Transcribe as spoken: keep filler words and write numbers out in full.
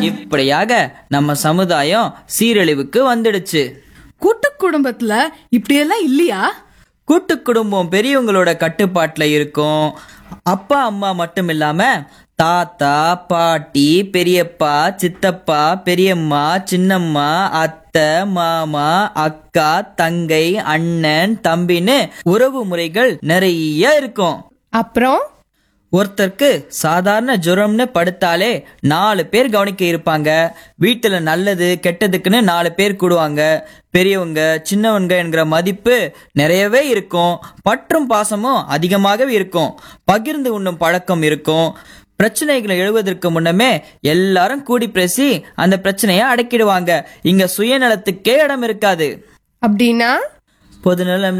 இப்படியாக நம்ம சமுதாயம் சீரழிவுக்கு வந்துடுச்சு. கூட்டு குடும்பத்துல இப்படியெல்லாம் இல்லையா? கூட்டு குடும்பம் பெரியவங்களோட கட்டுப்பாட்டுல இருக்கும். அப்பா அம்மா மட்டும் இல்லாம தாத்தா பாட்டி பெரியப்பா சித்தப்பா பெரியம்மா சின்னம்மா அத்தை மாமா அக்கா தங்கை அண்ணன் தம்பின்னு உறவு முறைகள் நிறைய இருக்கும். அப்புறம் ஒருத்தருக்கு சாதாரண ஜுரம்னு படுத்தாலே நாலு பேர் கவனிக்க இருப்பாங்க. வீட்டுல நல்லது கெட்டதுக்குன்னு நாலு பேர் கூடுவாங்க. பெரியவங்க சின்னவங்க என்கிற மதிப்பு நிறையவே இருக்கும். பற்றும் பாசமும் அதிகமாகவே இருக்கும். பகிர்ந்து உண்ணும் பழக்கம் இருக்கும். பிரச்சனைகளை எழுவதற்கு முன்னமே எல்லாரும் கூடி பேசி அந்த பிரச்சனையை அடக்கிடுவாங்க. இங்க சுயநலத்துக்கே இடம் இருக்காது. அப்படின்னா பொதுநலம்